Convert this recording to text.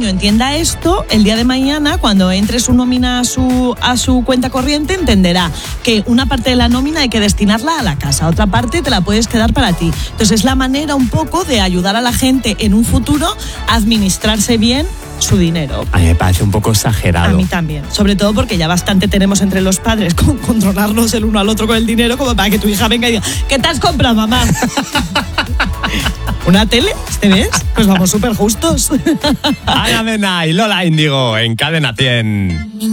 niño entienda esto, el día de mañana, cuando entre su nómina a su cuenta corriente, entenderá que una parte de la nómina hay que destinarla a la casa, otra parte te la puedes quedar para ti. Entonces es la manera un poco de ayudar a la gente en un futuro a administrarse bien su dinero. A mí me parece un poco exagerado. A mí también, sobre todo porque ya bastante tenemos entre los padres con controlarnos el uno al otro con el dinero, como para que tu hija venga y diga, ¿qué te has comprado, mamá? ¿Una tele? ¿Te ves? Pues vamos súper justos. Ana Mena y Lola Índigo en Cadena 100.